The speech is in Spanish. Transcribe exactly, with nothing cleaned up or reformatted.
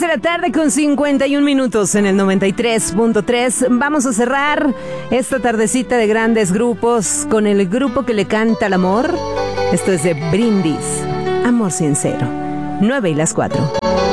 de la tarde con cincuenta y un minutos en el noventa y tres punto tres. Vamos a cerrar esta tardecita de grandes grupos con el grupo que le canta al amor. Esto es de Brindis, Amor Sincero. Nueve y las cuatro.